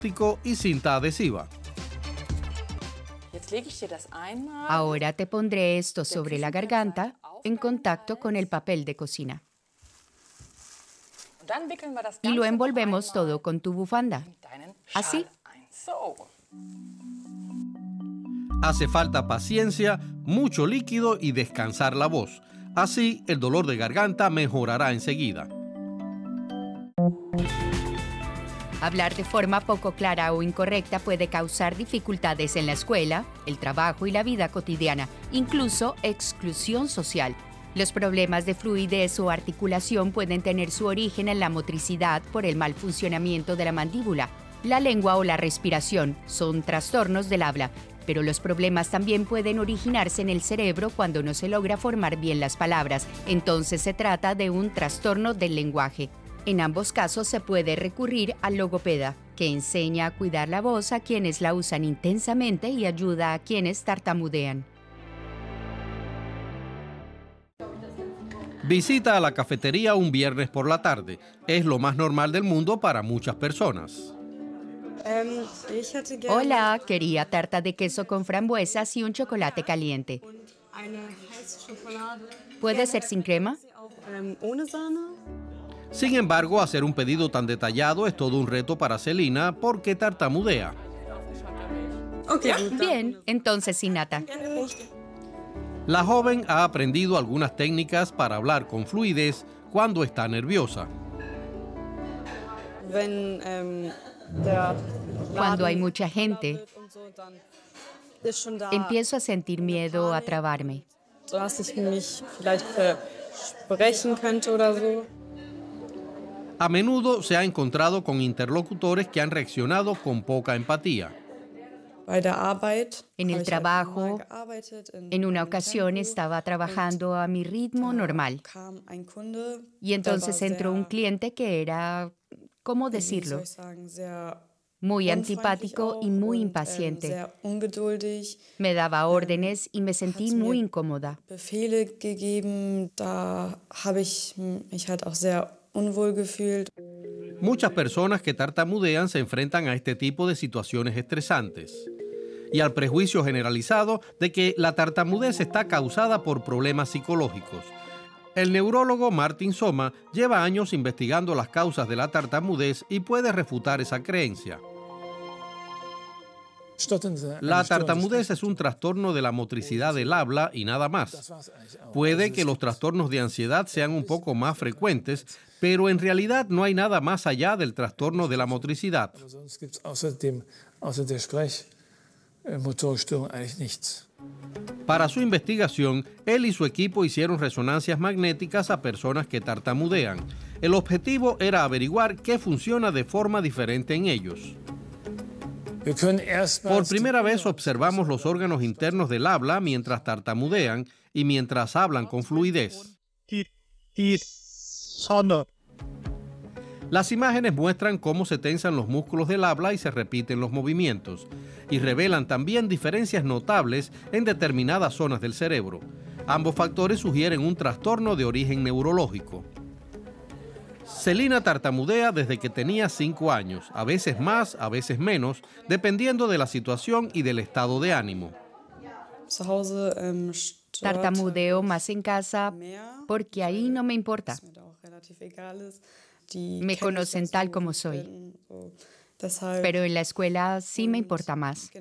y cinta adhesiva. Ahora te pondré esto sobre la garganta en contacto con el papel de cocina. Y lo envolvemos todo con tu bufanda. Así. Hace falta paciencia, mucho líquido y descansar la voz. Así, el dolor de garganta mejorará enseguida. Hablar de forma poco clara o incorrecta puede causar dificultades en la escuela, el trabajo y la vida cotidiana, incluso exclusión social. Los problemas de fluidez o articulación pueden tener su origen en la motricidad por el mal funcionamiento de la mandíbula. La lengua o la respiración son trastornos del habla, pero los problemas también pueden originarse en el cerebro cuando no se logra formar bien las palabras. Entonces se trata de un trastorno del lenguaje. En ambos casos se puede recurrir al logopeda, que enseña a cuidar la voz a quienes la usan intensamente y ayuda a quienes tartamudean. Visita a la cafetería un viernes por la tarde. Es lo más normal del mundo para muchas personas. Hola, quería tarta de queso con frambuesas y un chocolate caliente. ¿Puede ser sin crema? Sin embargo, hacer un pedido tan detallado es todo un reto para Celina porque tartamudea. Bien, entonces sin nata. La joven ha aprendido algunas técnicas para hablar con fluidez cuando está nerviosa. Cuando hay mucha gente, empiezo a sentir miedo a trabarme. A menudo se ha encontrado con interlocutores que han reaccionado con poca empatía. En el trabajo, en una ocasión estaba trabajando a mi ritmo normal. Y entonces entró un cliente que era, ¿cómo decirlo?, muy antipático y muy impaciente. Me daba órdenes y me sentí muy incómoda. Muchas personas que tartamudean se enfrentan a este tipo de situaciones estresantes y al prejuicio generalizado de que la tartamudez está causada por problemas psicológicos. El neurólogo Martin Soma lleva años investigando las causas de la tartamudez y puede refutar esa creencia. La tartamudez es un trastorno de la motricidad del habla y nada más. Puede que los trastornos de ansiedad sean un poco más frecuentes, pero en realidad no hay nada más allá del trastorno de la motricidad. Para su investigación, él y su equipo hicieron resonancias magnéticas a personas que tartamudean. El objetivo era averiguar qué funciona de forma diferente en ellos. Por primera vez observamos los órganos internos del habla mientras tartamudean y mientras hablan con fluidez. Las imágenes muestran cómo se tensan los músculos del habla y se repiten los movimientos, y revelan también diferencias notables en determinadas zonas del cerebro. Ambos factores sugieren un trastorno de origen neurológico. Celina tartamudea desde que tenía 5 años, a veces más, a veces menos, dependiendo de la situación y del estado de ánimo. Tartamudeo más en casa porque ahí no me importa. Me conocen tal como soy. Pero en la escuela sí me importa más.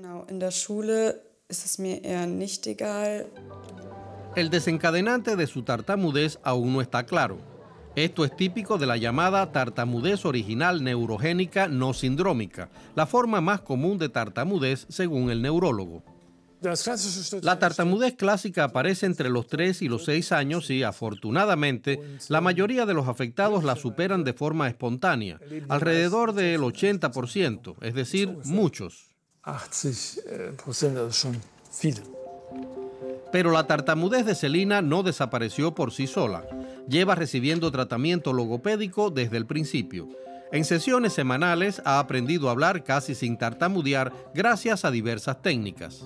El desencadenante de su tartamudez aún no está claro. Esto es típico de la llamada tartamudez original neurogénica no sindrómica, la forma más común de tartamudez según el neurólogo. La tartamudez clásica aparece entre los 3 y los 6 años y, afortunadamente, la mayoría de los afectados la superan de forma espontánea, alrededor del 80%, es decir, muchos. Pero la tartamudez de Celina no desapareció por sí sola. Lleva recibiendo tratamiento logopédico desde el principio. En sesiones semanales ha aprendido a hablar casi sin tartamudear gracias a diversas técnicas.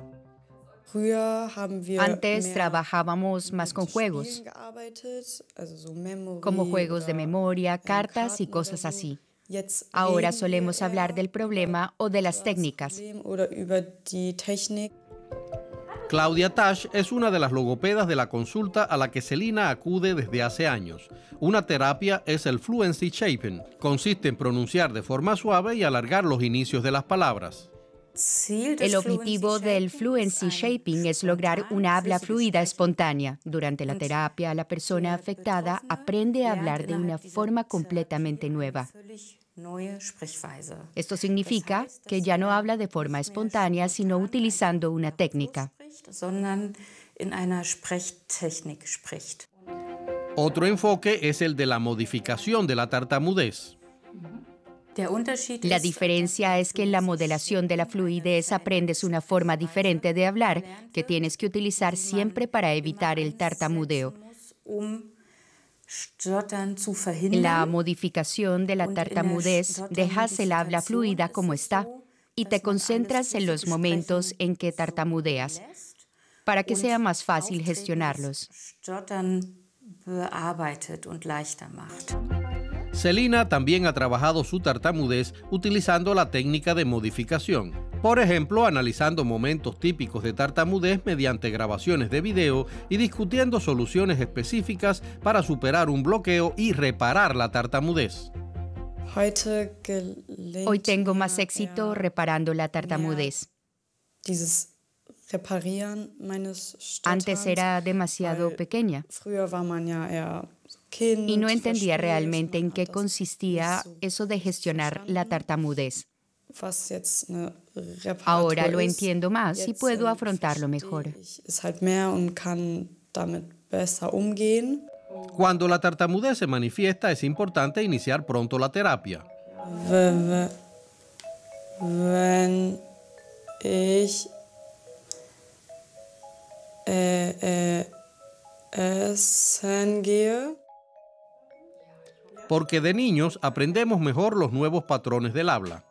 Antes trabajábamos más con juegos, como juegos de memoria, cartas y cosas así. Ahora solemos hablar del problema o de las técnicas. Claudia Tasch es una de las logopedas de la consulta a la que Celina acude desde hace años. Una terapia es el Fluency Shaping. Consiste en pronunciar de forma suave y alargar los inicios de las palabras. El objetivo del Fluency Shaping es lograr una habla fluida espontánea. Durante la terapia, la persona afectada aprende a hablar de una forma completamente nueva. Esto significa que ya no habla de forma espontánea, sino utilizando una técnica. Otro enfoque es el de la modificación de la tartamudez. La diferencia es que en la modelación de la fluidez aprendes una forma diferente de hablar que tienes que utilizar siempre para evitar el tartamudeo. En la modificación de la tartamudez, dejas el habla fluida como está y te concentras en los momentos en que tartamudeas, para que sea más fácil gestionarlos. Celina también ha trabajado su tartamudez utilizando la técnica de modificación. Por ejemplo, analizando momentos típicos de tartamudez mediante grabaciones de video y discutiendo soluciones específicas para superar un bloqueo y reparar la tartamudez. Hoy tengo más éxito reparando la tartamudez. Antes era demasiado pequeña y no entendía realmente en qué consistía eso de gestionar la tartamudez. Ahora lo entiendo más y puedo afrontarlo mejor. Cuando la tartamudez se manifiesta, es importante iniciar pronto la terapia. Wenn ich essen gehe. Porque de niños aprendemos mejor los nuevos patrones del habla.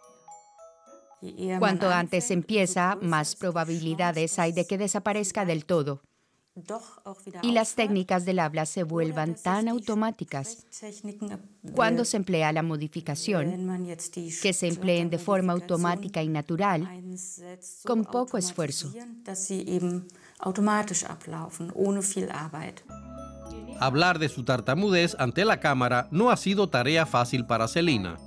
Cuanto antes empieza, más probabilidades hay de que desaparezca del todo. Y las técnicas del habla se vuelvan tan automáticas. Cuando se emplea la modificación, que se empleen de forma automática y natural, con poco esfuerzo. Hablar de su tartamudez ante la cámara no ha sido tarea fácil para Celina.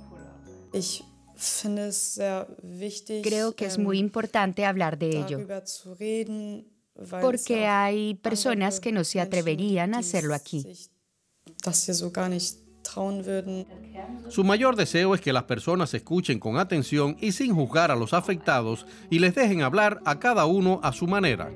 Creo que es muy importante hablar de ello, porque hay personas que no se atreverían a hacerlo aquí. Su mayor deseo es que las personas escuchen con atención y sin juzgar a los afectados y les dejen hablar a cada uno a su manera.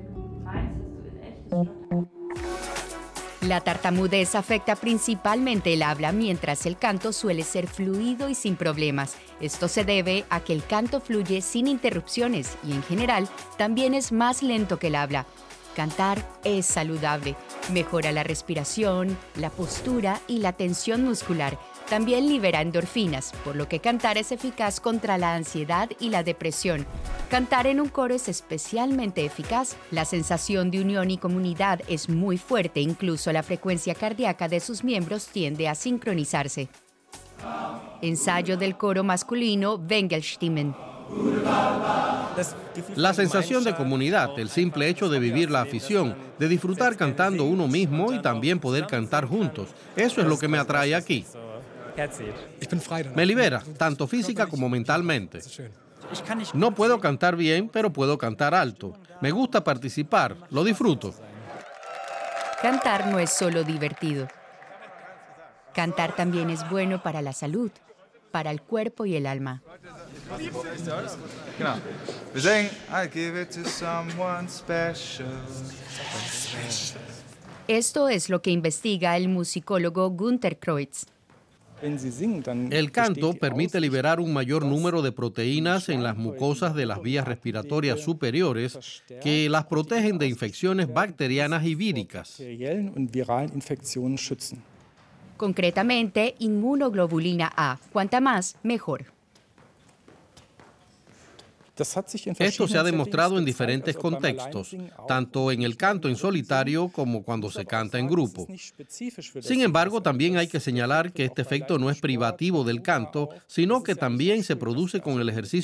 La tartamudez afecta principalmente el habla, mientras el canto suele ser fluido y sin problemas. Esto se debe a que el canto fluye sin interrupciones y, en general, también es más lento que el habla. Cantar es saludable. Mejora la respiración, la postura y la tensión muscular. También libera endorfinas, por lo que cantar es eficaz contra la ansiedad y la depresión. Cantar en un coro es especialmente eficaz. La sensación de unión y comunidad es muy fuerte, incluso la frecuencia cardíaca de sus miembros tiende a sincronizarse. Ensayo del coro masculino Wengelstimmen. La sensación de comunidad, el simple hecho de vivir la afición, de disfrutar cantando uno mismo y también poder cantar juntos, eso es lo que me atrae aquí. Me libera, tanto física como mentalmente. No puedo cantar bien, pero puedo cantar alto. Me gusta participar, lo disfruto. Cantar no es solo divertido. Cantar también es bueno para la salud, para el cuerpo y el alma. Esto es lo que investiga el musicólogo Günter Kreutz. El canto permite liberar un mayor número de proteínas en las mucosas de las vías respiratorias superiores que las protegen de infecciones bacterianas y víricas. Concretamente, inmunoglobulina A. Cuanta más, mejor. Esto se ha demostrado en diferentes contextos, tanto en el canto en solitario como cuando se canta en grupo. Sin embargo, también hay que señalar que este efecto no es privativo del canto, sino que también se produce con el ejercicio